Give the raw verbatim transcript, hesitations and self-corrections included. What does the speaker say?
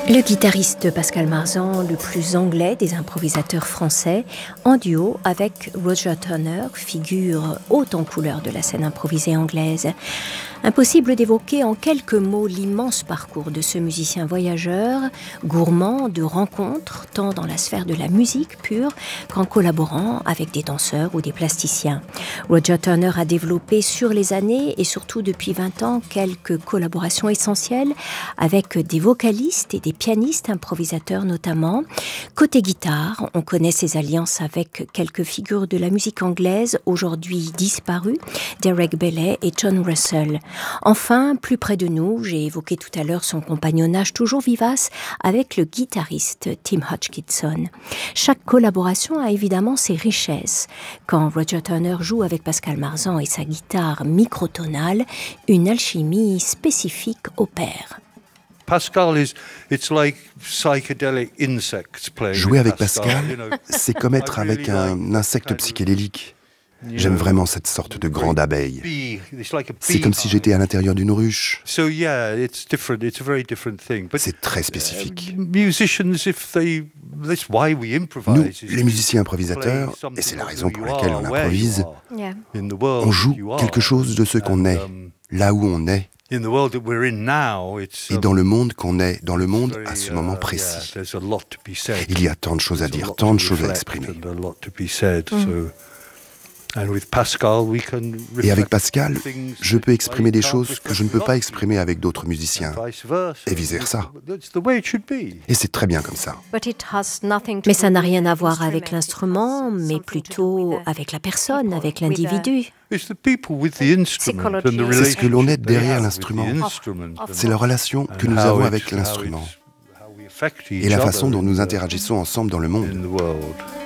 Le guitariste Pascal Marzan, le plus anglais des improvisateurs français, en duo avec Roger Turner, figure haute en couleur de la scène improvisée anglaise. Impossible d'évoquer en quelques mots l'immense parcours de ce musicien voyageur, gourmand de rencontres, tant dans la sphère de la musique pure qu'en collaborant avec des danseurs ou des plasticiens. Roger Turner a développé sur les années et surtout depuis vingt ans quelques collaborations essentielles avec des vocalistes et des pianistes improvisateurs notamment. Côté guitare, on connaît ses alliances avec quelques figures de la musique anglaise aujourd'hui disparues, Derek Bailey et John Russell. Enfin, plus près de nous, j'ai évoqué tout à l'heure son compagnonnage toujours vivace avec le guitariste Tim Hodgkinson. Chaque collaboration a évidemment ses richesses. Quand Roger Turner joue avec Pascal Marzan et sa guitare microtonale, une alchimie spécifique opère. Pascal is, it's like psychedelic insects playing. Jouer avec Pascal, c'est comme être avec un insecte psychédélique. J'aime vraiment cette sorte de grande abeille. C'est comme si j'étais à l'intérieur d'une ruche. C'est très spécifique. Nous, les musiciens improvisateurs, et c'est la raison pour laquelle on improvise, on joue quelque chose de ce qu'on est, là où on est. Et dans le monde qu'on est, dans le monde à ce moment précis. Il y a tant de choses à dire, tant de choses à exprimer. Mm. Et avec Pascal, je peux exprimer des choses que je ne peux pas exprimer avec d'autres musiciens, et vice-versa. Et c'est très bien comme ça. Mais ça n'a rien à voir avec l'instrument, mais plutôt avec la personne, avec l'individu. C'est ce que l'on est derrière l'instrument. C'est la relation que nous avons avec l'instrument et la façon dont nous interagissons ensemble dans le monde.